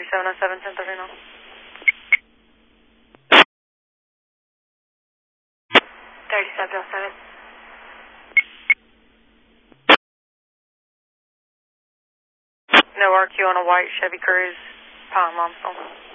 3707, 1039. 3707. No RQ on a white Chevy Cruze, Pine Limestone.